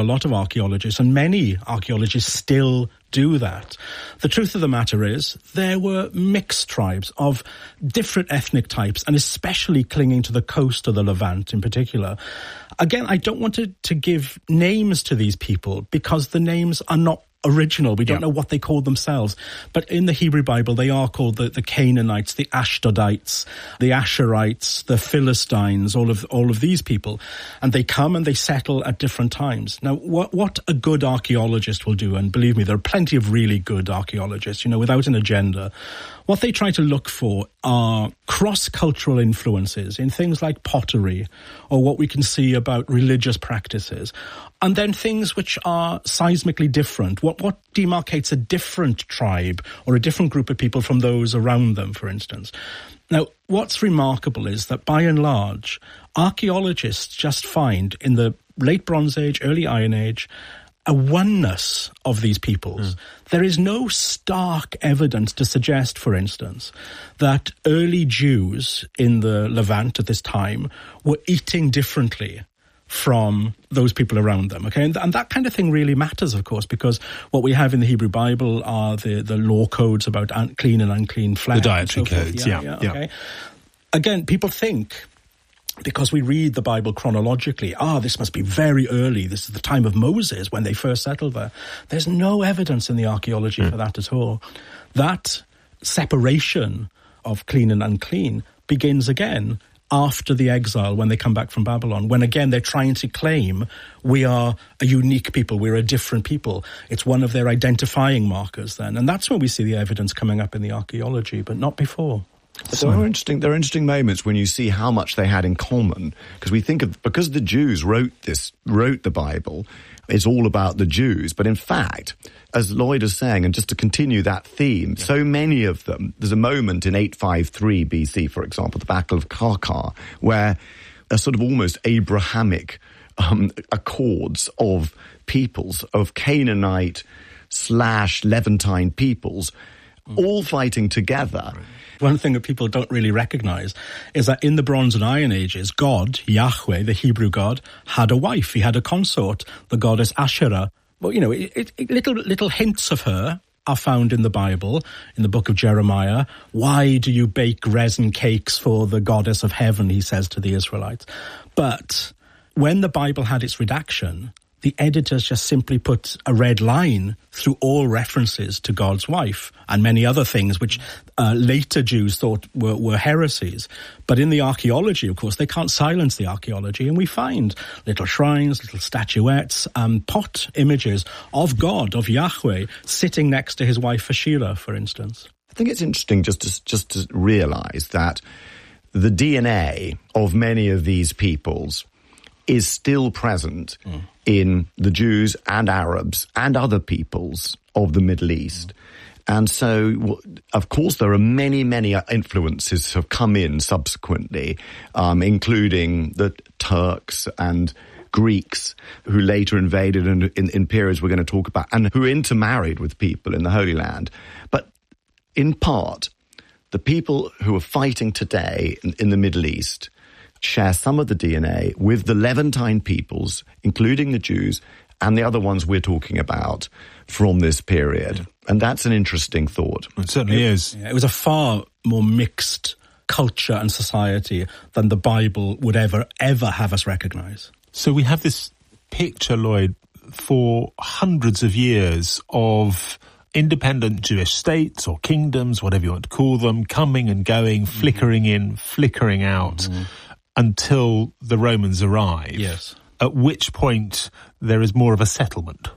lot of archaeologists, and many archaeologists still do that. The truth of the matter is there were mixed tribes of different ethnic types, and especially clinging to the coast of the Levant in particular. Again, I don't want to give names to these people because the names are not original. We don't know what they called themselves. But in the Hebrew Bible, they are called the Canaanites, the Ashdodites, the Asherites, the Philistines, all of these people. And they come and they settle at different times. Now, what a good archaeologist will do, and believe me, there are plenty of really good archaeologists, without an agenda, what they try to look for are cross-cultural influences in things like pottery or what we can see about religious practices. And then things which are seismically different. What demarcates a different tribe or a different group of people from those around them, for instance. Now, what's remarkable is that by and large, archaeologists just find in the late Bronze Age, early Iron Age, a oneness of these peoples. There is no stark evidence to suggest, for instance, that early Jews in the Levant at this time were eating differently from those people around them, okay? And that kind of thing really matters, of course, because what we have in the Hebrew Bible are the law codes about clean and unclean flesh. The dietary codes, okay? Again, people think, because we read the Bible chronologically, this must be very early, this is the time of Moses when they first settled there. There's no evidence in the archaeology for that at all. That separation of clean and unclean begins again after the exile, when they come back from Babylon, when again they're trying to claim we are a unique people, we're a different people. It's one of their identifying markers then. And that's when we see the evidence coming up in the archaeology, but not before. But there are interesting moments when you see how much they had in common, because we think of, because the Jews wrote the Bible, it's all about the Jews. But in fact, as Lloyd is saying, and just to continue that theme, so many of them, there's a moment in 853 BC, for example, the Battle of Karkar, where a sort of almost Abrahamic accords of peoples, of Canaanite / Levantine peoples, all fighting together. Right. One thing that people don't really recognize is that in the Bronze and Iron Ages, God, Yahweh, the Hebrew God, had a wife. He had a consort, the goddess Asherah. Well, little hints of her are found in the Bible, in the book of Jeremiah. Why do you bake resin cakes for the goddess of heaven, he says to the Israelites. But when the Bible had its redaction, the editors just simply put a red line through all references to God's wife and many other things which later Jews thought were heresies. But in the archaeology, of course, they can't silence the archaeology, and we find little shrines, little statuettes, pot images of God, of Yahweh, sitting next to his wife Asherah, for instance. I think it's interesting just to realise that the DNA of many of these peoples is still present in the Jews and Arabs and other peoples of the Middle East. And so, of course, there are many, many influences have come in subsequently, including the Turks and Greeks who later invaded in periods we're going to talk about, and who intermarried with people in the Holy Land. But in part, the people who are fighting today in the Middle East share some of the DNA with the Levantine peoples, including the Jews, and the other ones we're talking about from this period. And that's an interesting thought. It certainly is. It was a far more mixed culture and society than the Bible would ever have us recognise. So we have this picture, Lloyd, for hundreds of years of independent Jewish states or kingdoms, whatever you want to call them, coming and going, flickering in, flickering out, until the Romans arrive. Yes. At which point there is more of a settlement.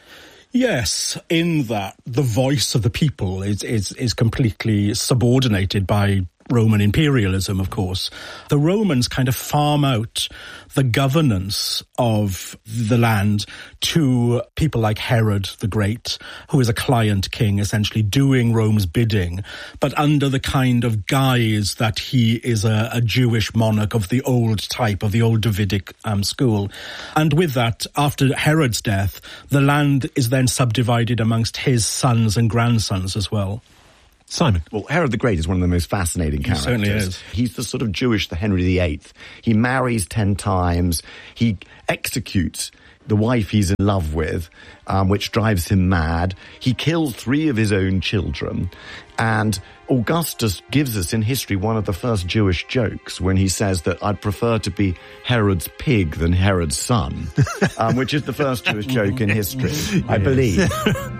Yes, in that the voice of the people is completely subordinated by Roman imperialism, of course. The Romans kind of farm out the governance of the land to people like Herod the Great, who is a client king, essentially doing Rome's bidding, but under the kind of guise that he is a Jewish monarch of the old type, of the old Davidic school. And with that, after Herod's death, the land is then subdivided amongst his sons and grandsons as well. Simon. Well, Herod the Great is one of the most fascinating characters. He certainly is. He's the sort of Jewish, the Henry VIII. He marries 10 times. He executes the wife he's in love with, which drives him mad. He kills 3 of his own children. And Augustus gives us in history one of the first Jewish jokes when he says that I'd prefer to be Herod's pig than Herod's son, which is the first Jewish joke in history, I believe.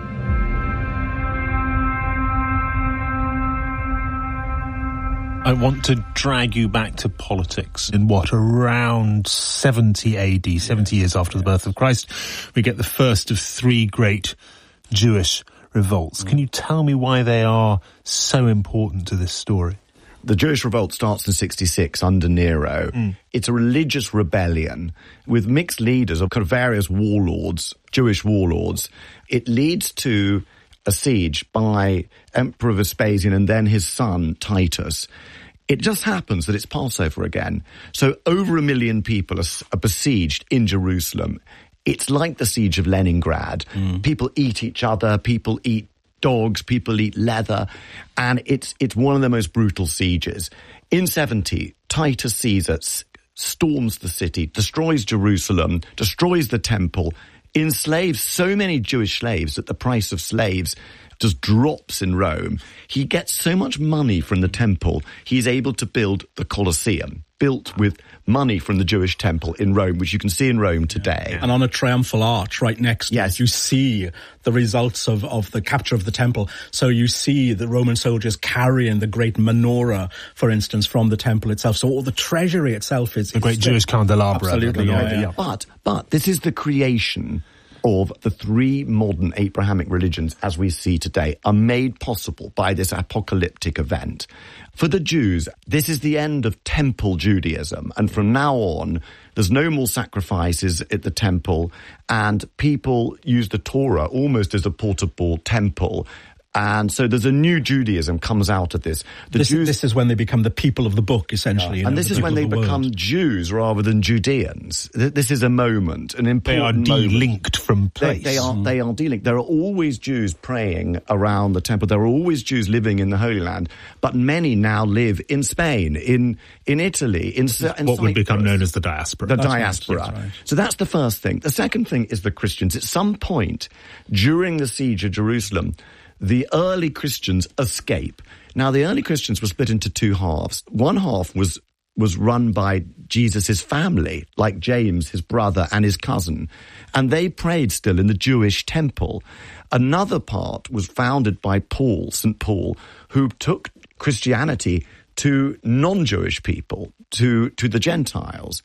I want to drag you back to politics in around 70 AD, 70 years after the birth of Christ, we get the first of 3 great Jewish revolts. Can you tell me why they are so important to this story? The Jewish revolt starts in 66 under Nero. It's a religious rebellion with mixed leaders of kind of various warlords, Jewish warlords. It leads to a siege by Emperor Vespasian and then his son Titus. It just happens that it's Passover again. So over 1 million people are besieged in Jerusalem. It's like the siege of Leningrad. People eat each other, people eat dogs, people eat leather, and it's one of the most brutal sieges. In 70, Titus Caesar storms the city, destroys Jerusalem, destroys the temple, enslaves so many Jewish slaves that the price of slaves just drops in Rome. He gets so much money from the temple, he's able to build the Colosseum, built with money from the Jewish temple in Rome, which you can see in Rome today. And on a triumphal arch right next to Yes. it, you see the results of the capture of the temple. So you see the Roman soldiers carrying the great menorah, for instance, from the temple itself. So all the treasury itself is... The great Jewish candelabra. Absolutely, yeah. But this is the creation of the 3 modern Abrahamic religions as we see today are made possible by this apocalyptic event. For the Jews, this is the end of temple Judaism, and from now on, there's no more sacrifices at the temple, and people use the Torah almost as a portable temple. And so there's a new Judaism comes out of this. This is when they become the people of the book, essentially. And this is when they become Jews rather than Judeans. This is a moment, an important They are de-linked from place. They are de-linked. There are always Jews praying around the temple. There are always Jews living in the Holy Land. But many now live in Spain, in Italy, in what would become known as the diaspora. The diaspora. Right. So that's the first thing. The second thing is the Christians. At some point during the siege of Jerusalem, the early Christians escape. Now, the early Christians were split into 2 halves. One half was run by Jesus' family, like James, his brother, and his cousin. And they prayed still in the Jewish temple. Another part was founded by Paul, St. Paul, who took Christianity to non-Jewish people, to the Gentiles.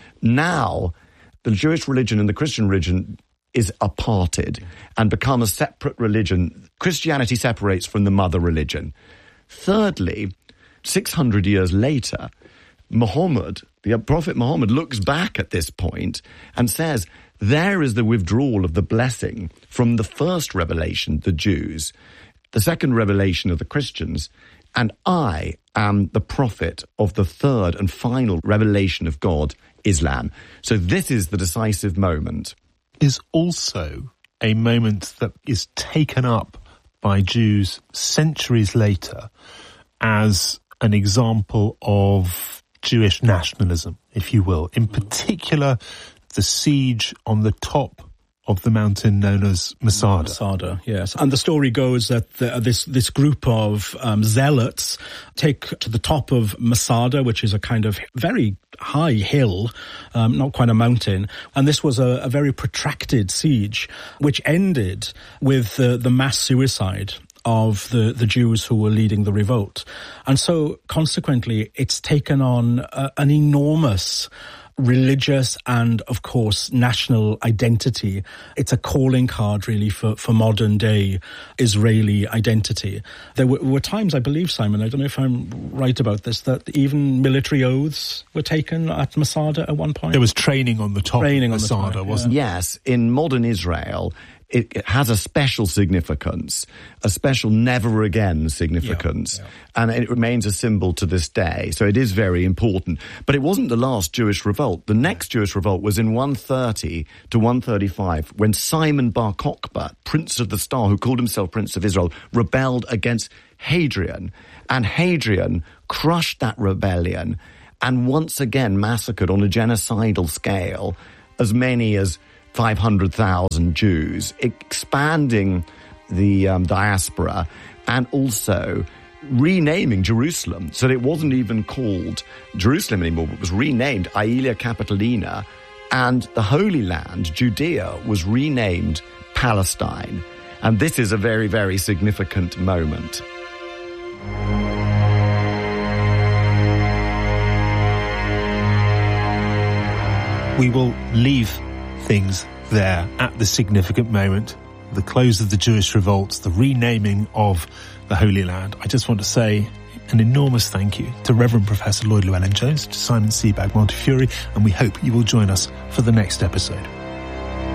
Now, the Jewish religion and the Christian religion is aparted and become a separate religion. Christianity separates from the mother religion. Thirdly, 600 years later, Muhammad, the Prophet Muhammad, looks back at this point and says, there is the withdrawal of the blessing from the first revelation, the Jews, the second revelation of the Christians, and I am the prophet of the third and final revelation of God, Islam. So this is the decisive moment. Is also a moment that is taken up by Jews centuries later as an example of Jewish nationalism, if you will. In particular, the siege on the top of the mountain known as Masada. Masada, yes. And the story goes that this group of zealots take to the top of Masada, which is a kind of very high hill, not quite a mountain. And this was a very protracted siege, which ended with the mass suicide of the Jews who were leading the revolt. And so, consequently, it's taken on an enormous religious and, of course, national identity. It's a calling card, really, for modern day Israeli identity. There were times, I believe, Simon, I don't know if I'm right about this, that even military oaths were taken at Masada at one point. There was training on the top of Masada, wasn't there? Yes, in modern Israel, it has a special significance, a special never again significance, and it remains a symbol to this day. So it is very important. But it wasn't the last Jewish revolt. The next Jewish revolt was in 130 to 135, when Simon Bar Kokhba, Prince of the Star, who called himself Prince of Israel, rebelled against Hadrian. And Hadrian crushed that rebellion and once again massacred on a genocidal scale as many as 500,000 Jews, expanding the diaspora, and also renaming Jerusalem so that it wasn't even called Jerusalem anymore, but was renamed Aelia Capitolina, and the Holy Land, Judea, was renamed Palestine. And this is a very, very significant moment. We will leave things there at the significant moment, the close of the Jewish revolts, the renaming of the Holy Land. I just want to say an enormous thank you to Reverend Professor Lloyd Llewellyn-Jones, to Simon Sebag Montefiore, and we hope you will join us for the next episode.